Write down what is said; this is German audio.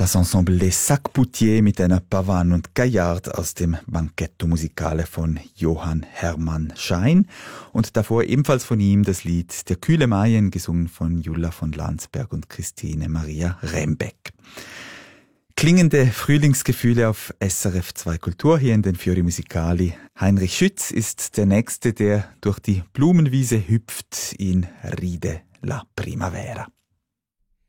Das Ensemble Les Sac-Poutiers mit einer Pavane und Gaillard aus dem Banchetto Musicale von Johann Hermann Schein und davor ebenfalls von ihm das Lied Der kühle Mayen, gesungen von Jula von Landsberg und Christine Maria Rembeck. Klingende Frühlingsgefühle auf SRF 2 Kultur hier in den Fiori Musicali. Heinrich Schütz ist der Nächste, der durch die Blumenwiese hüpft in Ride la Primavera.